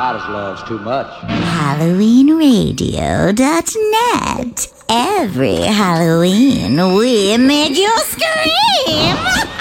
Spider's love's too much. HalloweenRadio.net. Every Halloween, we make you scream!